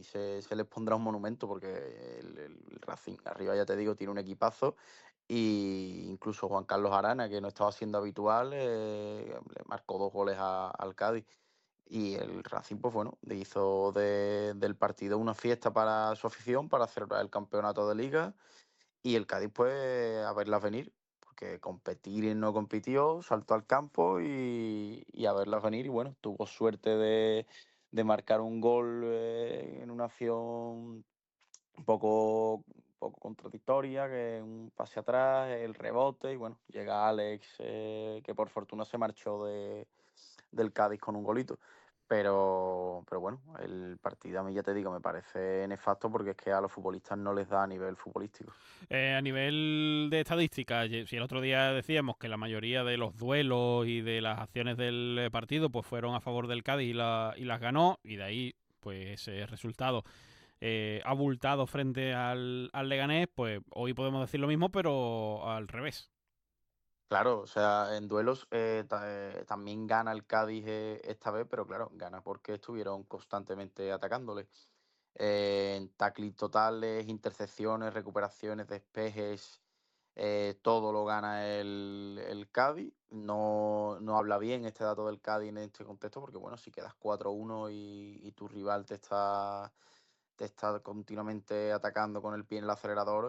se les pondrá un monumento porque el Racing arriba, ya te digo, tiene un equipazo. Y incluso Juan Carlos Arana, que no estaba siendo habitual, le marcó 2 goles al Cádiz. Y el Racing, pues bueno, hizo del partido una fiesta para su afición, para celebrar el campeonato de Liga. Y el Cádiz, pues, a verlas venir, porque competir no compitió, saltó al campo y a verlas venir. Y bueno, tuvo suerte de marcar un gol en una acción un poco contradictoria, que un pase atrás, el rebote, y bueno, llega Alex, que por fortuna se marchó del Cádiz con un golito. Pero bueno, el partido a mí, ya te digo, me parece nefasto porque es que a los futbolistas no les da a nivel futbolístico. A nivel de estadística, si el otro día decíamos que la mayoría de los duelos y de las acciones del partido pues fueron a favor del Cádiz y las ganó, y de ahí pues ese resultado abultado frente al Leganés, pues hoy podemos decir lo mismo, pero al revés. Claro, o sea, en duelos también gana el Cádiz esta vez, pero claro, gana porque estuvieron constantemente atacándole. En tackling totales, intercepciones, recuperaciones, despejes, todo lo gana el Cádiz. No habla bien este dato del Cádiz en este contexto, porque bueno, si quedas 4-1 y tu rival te está continuamente atacando con el pie en el acelerador,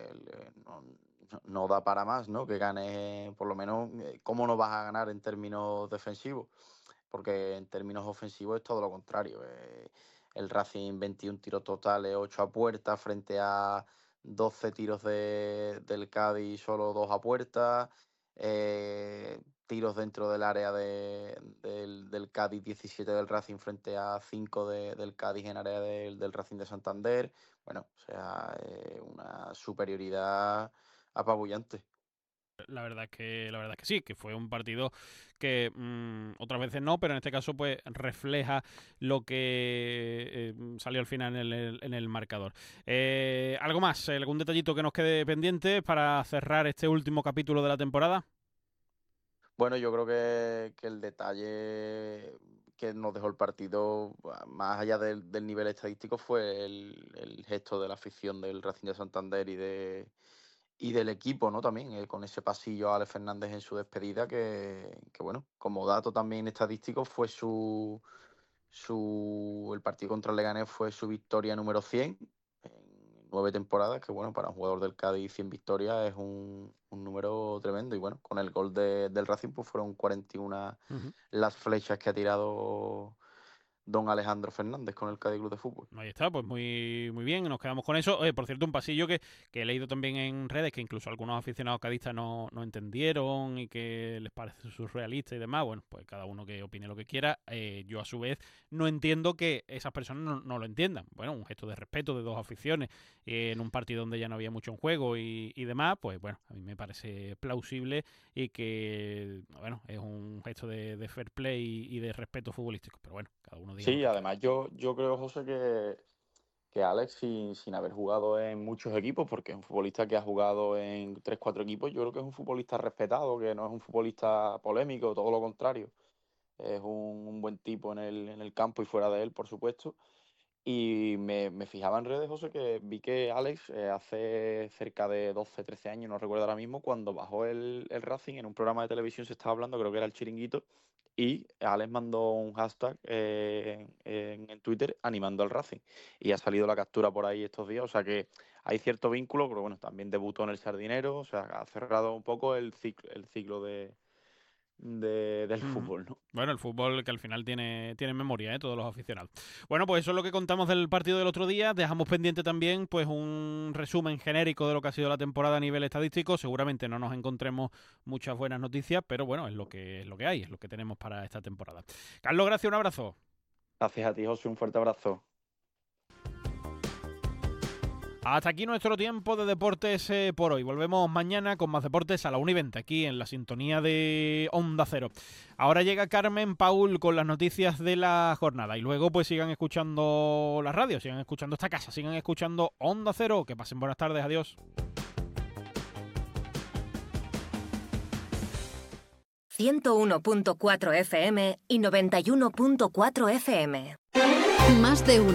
no da para más, ¿no? Que gane, por lo menos, ¿cómo no vas a ganar en términos defensivos? Porque en términos ofensivos es todo lo contrario. El Racing 21 tiros totales, 8 a puerta, frente a 12 tiros del Cádiz, solo 2 a puerta. Tiros dentro del área del Cádiz, 17 del Racing frente a 5 del Cádiz en área del Racing de Santander. Bueno, o sea, una superioridad apabullante. La verdad es que sí, que fue un partido que otras veces no, pero en este caso pues refleja lo que salió al final en el marcador. ¿Algo más? ¿Algún detallito que nos quede pendiente para cerrar este último capítulo de la temporada? Bueno, yo creo que el detalle que nos dejó el partido, más allá del nivel estadístico, fue el gesto de la afición del Racing de Santander y del equipo, ¿no? También, con ese pasillo a Alex Fernández en su despedida, que bueno, como dato también estadístico, fue el partido contra el Leganés fue su victoria número 100 en 9 temporadas, que bueno, para un jugador del Cádiz 100 victorias es un número tremendo. Y bueno, con el gol del Racing pues fueron 41 Ujú. las flechas que ha tirado don Alejandro Fernández con el Cádiz Club de Fútbol. Ahí está, pues muy, muy bien, nos quedamos con eso. Por cierto, un pasillo que he leído también en redes, que incluso algunos aficionados cadistas no entendieron y que les parece surrealista y demás. Bueno, pues cada uno que opine lo que quiera. Yo a su vez no entiendo que esas personas no lo entiendan. Bueno, un gesto de respeto de dos aficiones en un partido donde ya no había mucho en juego y demás, pues bueno, a mí me parece plausible y que, bueno, es un gesto de fair play y de respeto futbolístico. Pero bueno, cada uno diga lo Sí, que quiera. además yo creo, José, que Alex, sin haber jugado en muchos equipos, porque es un futbolista que ha jugado en 3 4 equipos, yo creo que es un futbolista respetado, que no es un futbolista polémico, todo lo contrario. Es un buen tipo en el campo y fuera de él, por supuesto. Y me fijaba en redes, José, que vi que Alex, hace cerca de 12 13 años, no recuerdo ahora mismo, cuando bajó el Racing en un programa de televisión, se estaba hablando, creo que era El Chiringuito, y Alex mandó un hashtag en Twitter animando al Racing. Y ha salido la captura por ahí estos días, o sea que hay cierto vínculo, pero bueno, también debutó en el Sardinero, o sea, ha cerrado un poco el ciclo del Ujú. fútbol, ¿no? Bueno, el fútbol que al final tiene memoria, todos los aficionados. Bueno, pues eso es lo que contamos del partido del otro día. Dejamos pendiente también pues un resumen genérico de lo que ha sido la temporada a nivel estadístico. Seguramente no nos encontremos muchas buenas noticias, pero bueno, es lo que hay, es lo que tenemos para esta temporada. Carlos, gracias, un abrazo. Gracias a ti, José, un fuerte abrazo. Hasta aquí nuestro tiempo de deportes por hoy. Volvemos mañana con más deportes a la 1:20 aquí en la sintonía de Onda Cero. Ahora llega Carmen Paul con las noticias de la jornada y luego pues sigan escuchando la radio, sigan escuchando esta casa, sigan escuchando Onda Cero. Que pasen buenas tardes, adiós. 101.4 FM y 91.4 FM. Más de uno.